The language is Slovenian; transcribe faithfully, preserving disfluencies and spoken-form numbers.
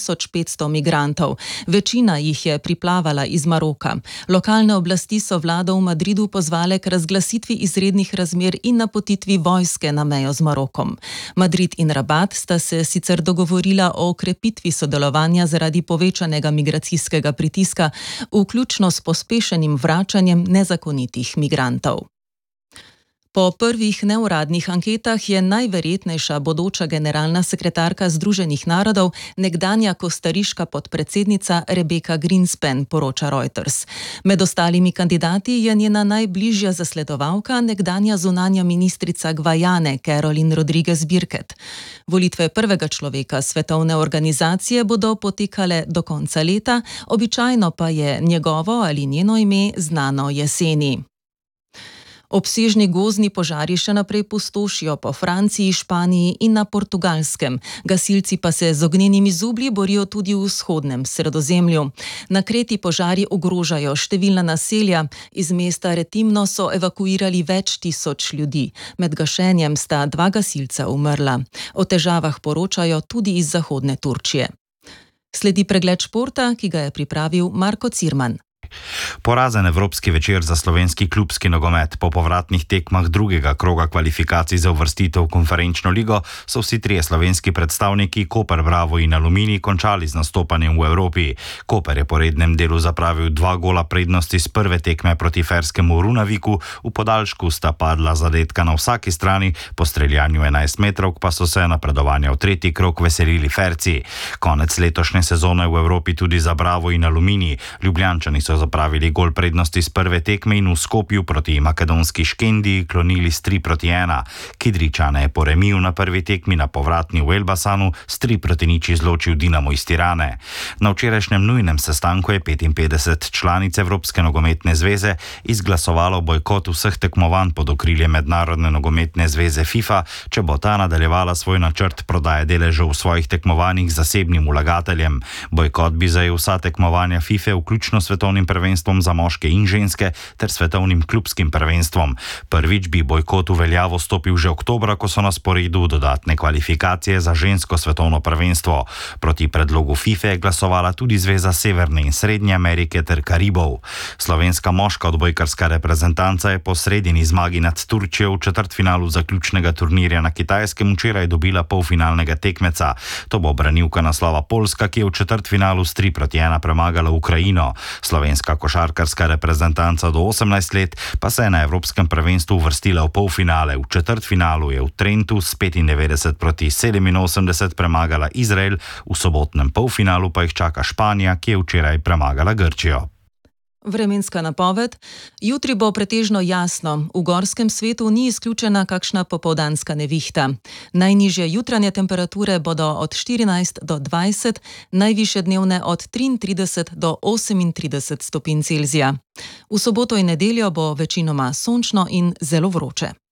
tisoč petsto migrantov. Večina jih je priplavala iz Maroka. Lokalne oblasti so vlado v Madridu pozvale k razglasitvi izrednih razmer in napotitvi vojske na mejo z Marokom. Madrid in Rabat sta se sicer dogovorila o okrepitvi sodelovanja zaradi povečanega migracijskega pritiska, vključno s pospešenim vračanjem nezakonitih migrantov. Po prvih neuradnih anketah je najverjetnejša bodoča generalna sekretarka Združenih narodov nekdanja kostariška podpredsednica Rebecca Greenspan, poroča Reuters. Med ostalimi kandidati je njena najbližja zasledovalka, nekdanja zunanja ministrica Gvajane Carolyn Rodriguez Birket. Volitve prvega človeka svetovne organizacije bodo potekale do konca leta, običajno pa je njegovo ali njeno ime znano jeseni. Obsežni gozdni požari še naprej pustošijo po Franciji, Španiji in na Portugalskem. Gasilci pa se z ognjenimi zublji borijo tudi v vzhodnem Sredozemlju. Na Kreti požari ogrožajo številna naselja. Iz mesta Retimno so evakuirali več tisoč ljudi. Med gašenjem sta dva gasilca umrla. O težavah poročajo tudi iz zahodne Turčije. Sledi pregled športa, ki ga je pripravil Marko Cirman. Porazen evropski večer za slovenski klubski nogomet. Po povratnih tekmah drugega kroga kvalifikacij za uvrstitev v konferenčno ligo so vsi trije slovenski predstavniki Koper, Bravo in Aluminij končali z nastopanjem v Evropi. Koper je po rednem delu zapravil dva gola prednosti z prve tekme proti ferskemu Runaviku, v podaljšku sta padla zadetka na vsaki strani, po streljanju enajst metrovk pa so se napredovanja v tretji krog veselili Ferci. Konec letošnje sezone v Evropi tudi za Bravo in Aluminij. Ljubljančani so zapravili gol prednosti z prve tekme in v Skopju proti makedonski Škendi klonili s tri proti ena. Kidričane je po remiju na prvi tekmi na povratni v Elbasanu s tri proti nič izločil Dinamo iz Tirane. Na včerajšnjem nujnem sestanku je petinpetdeset članic Evropske nogometne zveze izglasovalo bojkot vseh tekmovanj pod okriljem Mednarodne nogometne zveze FIFA, če bo ta nadaljevala svoj načrt prodaje deležev v svojih tekmovanjih zasebnim vlagateljem. Bojkot bi zajel vsa tekmovanja FIFA, vključno svetovnim prvenstvom za moške in ženske ter svetovnim klubskim prvenstvom. Prvič bi bojkot v veljavo stopil že oktobra, ko so na sporedu dodatne kvalifikacije za žensko svetovno prvenstvo. Proti predlogu FIFA je glasovala tudi Zveza Severne in Srednje Amerike ter Karibov. Slovenska moška odbojkarska reprezentanca je po sredini zmagi nad Turčijo v četrtfinalu zaključnega turnirja na Kitajskem včeraj dobila polfinalnega tekmeca. To bo branilka naslova Poljska, ki je v četrtfinalu s tri proti ena premagala Ukrajino. Slovenska košarkarska reprezentanca do osemnajst let pa se je na Evropskem prvenstvu uvrstila v polfinale. V četrtfinalu je v Trentu s petindevetdeset proti sedeminosemdeset premagala Izrael, v sobotnem polfinalu pa jih čaka Španija, ki je včeraj premagala Grčijo. Vremenska napoved. Jutri bo pretežno jasno. V gorskem svetu ni izključena kakšna popoldanska nevihta. Najnižje jutranje temperature bodo od štirinajst do dvajset, najvišje dnevne od triintrideset do osemintrideset stopinj Celzija. V soboto in nedeljo bo večinoma sončno in zelo vroče.